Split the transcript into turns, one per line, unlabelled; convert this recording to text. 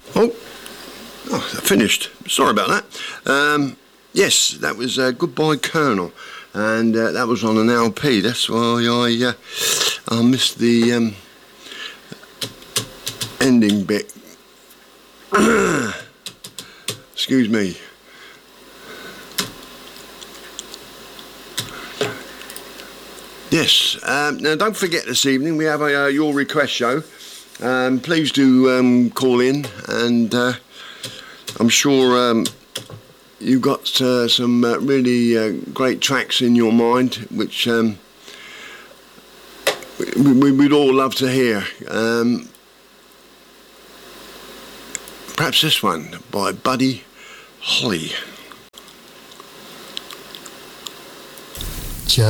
Oh, finished. Sorry about that. Yes, that was Goodbye Colonel, and that was on an LP. That's why I missed the ending bit. Excuse me. Yes. Now, don't forget this evening we have a Your Request show. Please do call in, and I'm sure you've got some really great tracks in your mind, which we'd all love to hear. Perhaps this one by Buddy Holly.